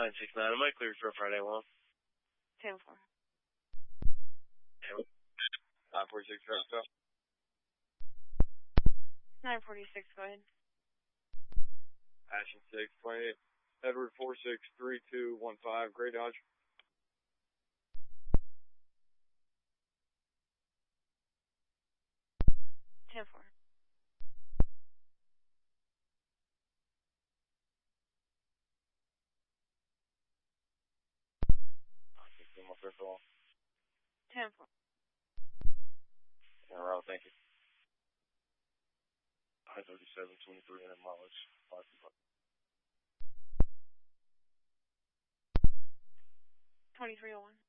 969, am I cleared for Friday 1? 10-4. 946, correct, so. 946, go ahead. Action 628, Edward 463215, Gray Dodge. Ten-4. My first call. 10-4. In a row, thank you. I-37, 2300 mileage, 525. 2301.